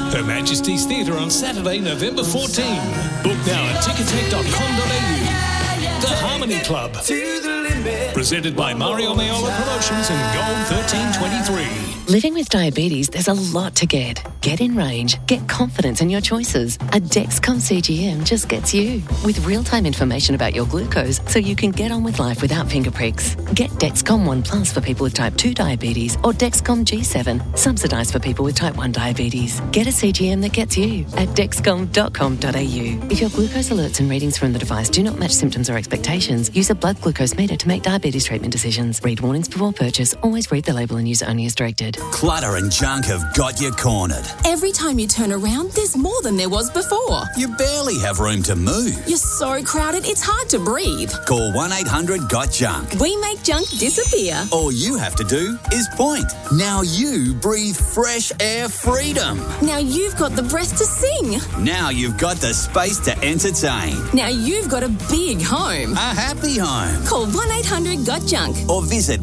Her Majesty's Theatre on Saturday, November 14. Book now at ticketek.com.au. The Harmony Club. Presented by Mario Maiola Promotions and Gold 1323. Living with diabetes, there's a lot to get. Get in range. Get confidence in your choices. A Dexcom CGM just gets you. With real-time information about your glucose so you can get on with life without finger pricks. Get Dexcom One Plus for people with type 2 diabetes or Dexcom G7, subsidised for people with type 1 diabetes. Get a CGM that gets you at dexcom.com.au. If your glucose alerts and readings from the device do not match symptoms or expectations, use a blood glucose meter to make diabetes treatment decisions. Read warnings before purchase. Always read the label and use only as directed. Clutter and junk have got you cornered. Every time you turn around, there's more than there was before. You barely have room to move. You're so crowded, it's hard to breathe. Call 1-800-GOT-JUNK. We make junk disappear. All you have to do is point. Now you breathe fresh air freedom. Now you've got the breath to sing. Now you've got the space to entertain. Now you've got a big home. A happy home. Call 1-800-GOT-JUNK. Or visit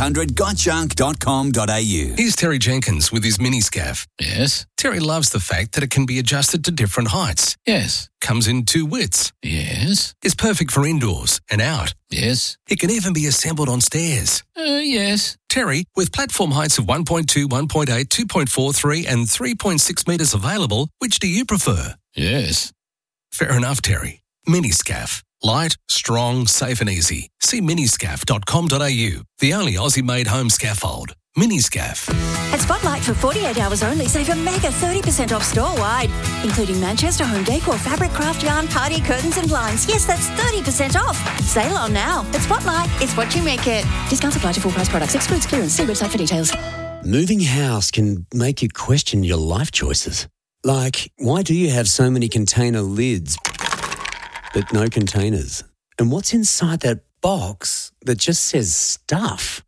1-800-GOT-JUNK.com.au. Here's Terry Jenkins with his mini-scaff. Yes. Terry loves the fact that it can be adjusted to different heights. Yes. Comes in 2 widths. Yes. Is perfect for indoors and out. Yes. It can even be assembled on stairs. Yes. Terry, with platform heights of 1.2, 1.8, 2.4, 3 and 3.6 metres available, which do you prefer? Yes. Fair enough, Terry. Mini-scaff. Light, strong, safe and easy. See miniscaff.com.au, the only Aussie-made home scaffold. Miniscaff. At Spotlight for 48 hours only, save a mega 30% off store-wide, including Manchester home decor, fabric, craft yarn, party curtains and blinds. Yes, that's 30% off. Sale on now. At Spotlight, it's what you make it. Discounts apply to full-price products. Excludes clearance. See website for details. Moving house can make you question your life choices. Like, why do you have so many container lids but no containers? And what's inside that box that just says stuff?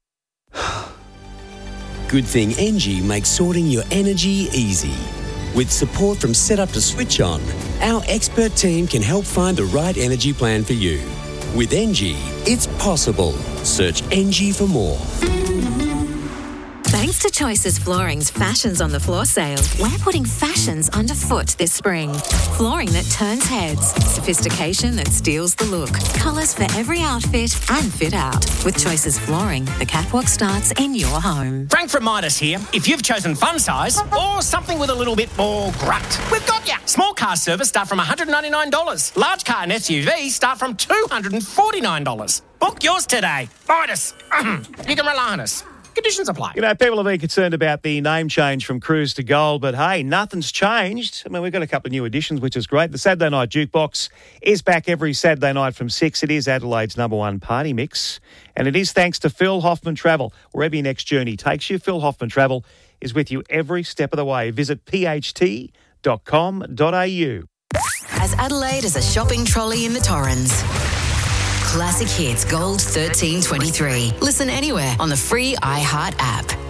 Good thing Engie makes sorting your energy easy. With support from Setup to Switch On, our expert team can help find the right energy plan for you. With Engie, it's possible. Search Engie for more. Thanks to Choices Flooring's Fashions on the Floor sale, we're putting fashions underfoot this spring. Flooring that turns heads, sophistication that steals the look, colours for every outfit and fit out. With Choices Flooring, the catwalk starts in your home. Frank from Midas here. If you've chosen fun size or something with a little bit more grunt, we've got you. Small car service start from $199. Large car and SUV start from $249. Book yours today. Midas. You can rely on us. Conditions apply. You know, people have been concerned about the name change from Cruise to Gold, but hey, nothing's changed. I mean, we've got a couple of new additions, which is great. The Saturday Night Jukebox is back every Saturday night from 6. It is Adelaide's #1 party mix, and it is thanks to Phil Hoffman Travel. Wherever your next journey takes you, Phil Hoffman Travel is with you every step of the way. Visit pht.com.au. As Adelaide as a shopping trolley in the Torrens. Classic Hits Gold 1323. Listen anywhere on the free iHeart app.